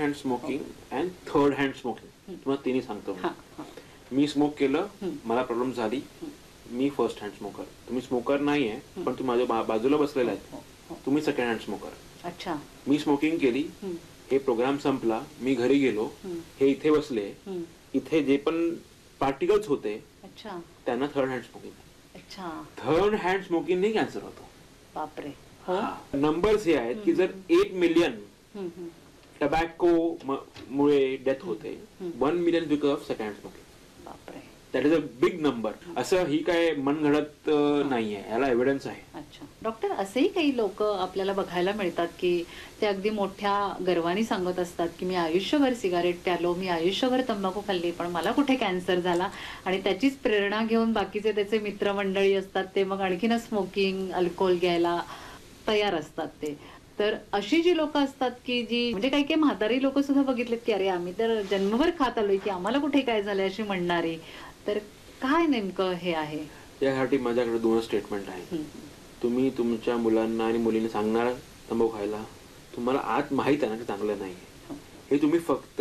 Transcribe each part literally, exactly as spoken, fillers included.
Hand smoking and third hand smoking तुम्हाला तिन्ही सांगतो. मी स्मोक केलं, मला प्रॉब्लेम झाली, मी फर्स्ट हँड स्मोकर. तुम्ही स्मोकर नाही आहे पण तुम्ही माझ्या बाजूला बसलेला आहे, तुम्ही सेकंड हँड स्मोकर. अच्छा. मी स्मोकिंग केली, हे प्रोग्राम संपला, मी घरी गेलो, हे इथे बसले, इथे जे पण पार्टिकल्स होते त्यांना थर्ड हँड स्मोकिंग. अच्छा. थर्ड हँड स्मोकिंग नाही कॅन्सर होतो. बापरे. नंबर्स हे आहेत की जर एक मिलियन टबॅको मुळे डेथ होते, one million because of second hand smoking. बापरे. That is a big number. असं ही काय मनगडत नाहीये, याला एव्हिडन्स आहे. अच्छा. डॉक्टर, असेही काही लोक आपल्याला बघायला मिळतात की ते अगदी मोठ्या गर्वाने सांगत असतात की मी आयुष्यभर सिगारेट प्यालो, मी आयुष्यभर तंबाखू खाल्ली, पण मला कुठे कॅन्सर झाला. आणि त्याचीच प्रेरणा घेऊन बाकीचे त्याचे मित्रमंडळी असतात ते मग आणखीनच स्मोकिंग, अल्कोहोल घ्यायला तयार असतात ते. तर अशी जी लोक असतात की जी म्हणजे काही काही म्हातारी लोक सुद्धा बघितलेत की अरे आम्ही तर जन्मभर खात आलोय की आम्हाला कुठे काय झालंय अशी म्हणणारी. तर काय नेमकं हे आहे? यासाठी माझ्याकडे दोन स्टेटमेंट आहेत. तुम्ही तुमच्या मुलांना आणि मुलींना सांगणार तंबाखू खायला, तुम्हाला आत माहित आहे ना की चांगलं नाही. हे तुम्ही फक्त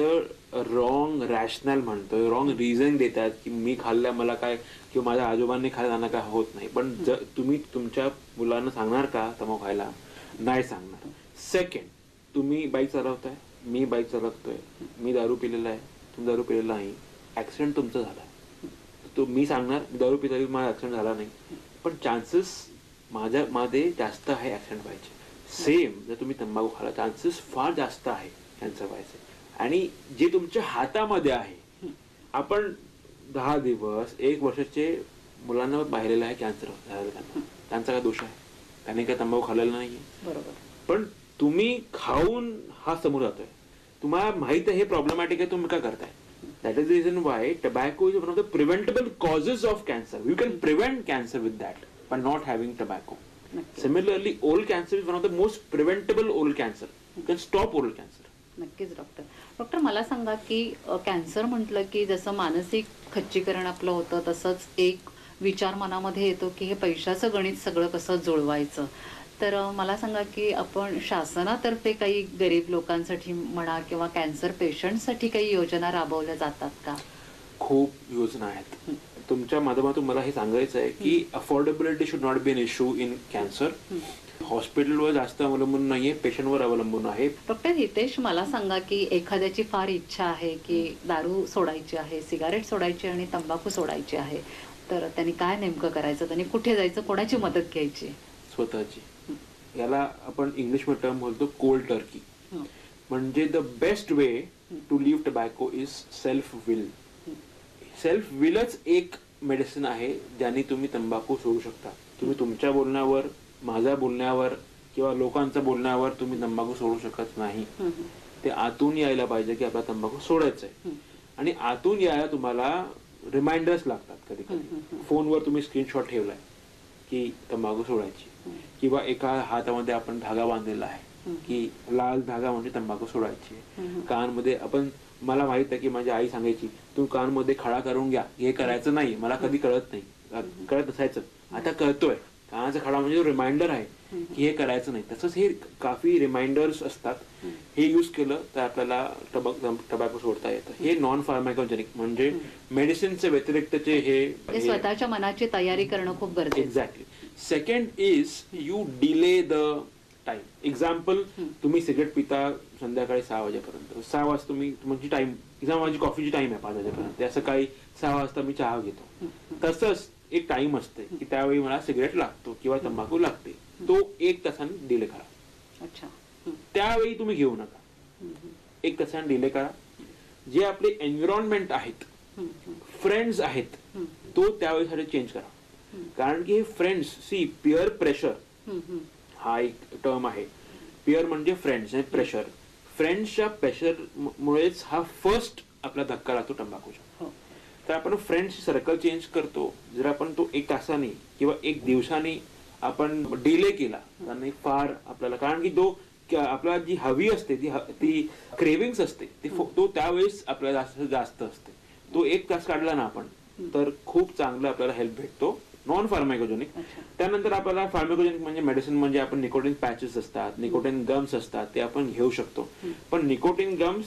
रॉंग रॅशनल म्हणतोय, रॉंग रिझन देतात की मी खाल्ल्या मला काय किंवा माझ्या आजोबांनी खाल्ल्यानं काय होत नाही. पण जर तुम्ही तुमच्या मुलांना सांगणार का तंबाखू खायला? नाही सांगणार. सेकंड, तुम्ही बाईक चालवताय, मी बाईक चालवतोय, मी दारू पिलेला आहे, तुम्ही दारू पिलेला नाही, ऍक्सिडेंट तुमचा झाला, तो मी सांगणार दारू पिता माझा ऍक्सिडेंट झाला नाही, पण चान्सेस माझ्या मध्ये जास्त आहे ऍक्सिडेंट व्हायचे. सेम जर तुम्ही तंबाखू खाला, चान्सेस फार जास्त आहे कॅन्सर व्हायचे. आणि जे तुमच्या हातामध्ये आहे, आपण दहा दिवस एक वर्षाचे मुलांना पाहिलेलं आहे कॅन्सर झालेलं त्यांना, त्यांचा काय दोष आहे? त्याने काय तंबाखू खाल्लेला नाहीये. बरोबर. पण तुम्ही खाऊन हा समोर जातोय, तुम्हाला माहित आहे हे प्रॉब्लेमॅटिक आहे, तुम्ही काय करताय? That is the reason why tobacco is one of the preventable causes of cancer. You can prevent cancer with that by not having tobacco. Similarly, oral cancer is one of the most preventable oral cancer. You can stop oral cancer. नक्कीच doctor. Doctor मला सांगा की cancer म्हटलं की जसं मानसिक खच्चीकरण आपलं होतं तसंच एक विचार मनामध्ये येतो की हे पैशाचं गणित सगळं कसं जुळवायचं. तर मला सांगा की आपण शासनातर्फे काही गरीब लोकांसाठी म्हणा किंवा कॅन्सर पेशंटसाठी काही योजना राबवल्या जातात का? खूप योजना आहेत. तुमच्या माध्यमातून मला हे सांगायचं आहे की affordability should not be an issue in cancer. हॉस्पिटलवर जास्त अवलंबून नाहीये, पेशंटवर अवलंबून आहे. डॉक्टर हितेश, मला सांगा की एखाद्याची फार इच्छा आहे की दारू सोडायची आहे, सिगारेट सोडायची आणि तंबाखू सोडायची आहे, तर त्यांनी काय नेमकं करायचं? त्यांनी कुठे जायचं? कोणाची मदत घ्यायची? स्वतःची. याला आपण इंग्लिश मध्ये टर्म बोलतो कोल्ड टर्की. म्हणजे the best way to leave tobacco is self will. Self विलच एक मेडिसिन आहे ज्याने तुम्ही तंबाखू सोडू शकता. तुम्ही तुमच्या बोलण्यावर, माझ्या बोलण्यावर किंवा लोकांच्या बोलण्यावर तुम्ही तंबाखू सोडू शकत नाही. ते आतून यायला पाहिजे की आपला तंबाखू सोडायचा आहे. आणि आतून यायला तुम्हाला रिमाइंडर्स लागतात. कधी कधी फोनवर तुम्ही स्क्रीनशॉट ठेवलाय की तंबाखू सोडायची, किंवा एका हातामध्ये आपण धागा बांधलेला आहे की लाल धागा म्हणजे तंबाखू सोडायची. कानमध्ये आपण, मला माहित आहे की माझी आई सांगायची तू कानमध्ये खडा करून घ्या, हे करायचं नाही. मला कधी कळत नाही, कळत नसायचं, आता कळतोय. कानाचा खडा म्हणजे रिमाइंडर आहे की हे करायचं नाही. तसंच हे काफी रिमाइंडर्स असतात. हे युज केलं तर आपल्याला टबॅको सोडता येतं. हे नॉन फार्माकोजेनिक म्हणजे मेडिसिनच्या व्यतिरिक्तचे हे स्वतःच्या मनाची तयारी करणं खूप गरजेचं. Exactly. Second is you delay the time. Example, तुम्ही सिगरेट पिता संध्याकाळी सहा वाजेपर्यंत, सहा वाजता तुम्ही तुमची टाइम, एक्झाम माझी कॉफीची टाइम आहे पाच वाजेपर्यंत, त्या सकाळी सहा वाजता मी चहा घेतो. तसंच एक टाइम असते की त्यावेळी मला सिगरेट लागतो किंवा तंबाखू लागते, तो एक तासाने डिले करा. अच्छा. त्यावेळी तुम्ही घेऊ नका, एक तासाने डिले करा. जे आपले एन्व्हायरमेंट आहेत, फ्रेंड्स आहेत, तो त्यावेळीसाठी चेंज करा. कारण की हे फ्रेंड्स, सी पिअर प्रेशर हा एक टर्म आहे. पिअर म्हणजे फ्रेंड्स आणि प्रेशर. फ्रेंड्सच्या प्रेशर मुळेच हा फर्स्ट आपला धक्का लागतो तंबाखूचा. तर आपण फ्रेंड्स सर्कल चेंज करतो. जर आपण तो एक तासाने किंवा एक दिवसाने आपण डिले केला तर फार आपल्याला, कारण की तो आपल्याला जी हवी असते ती ती क्रेविंग्स असते ती तो त्यावेळेस आपल्याला जास्त जास्त असते. तो एक तास काढला ना आपण तर खूप चांगलं आपल्याला हेल्प भेटतो. नॉन फार्माकोजेनिक. त्यानंतर आपल्याला फार्माकोजेनिक म्हणजे मेडिसिन म्हणजे आपण निकोटीन पॅचेस असतात, निकोटीन गम्स असतात, ते आपण घेऊ शकतो. पण निकोटीन गम्स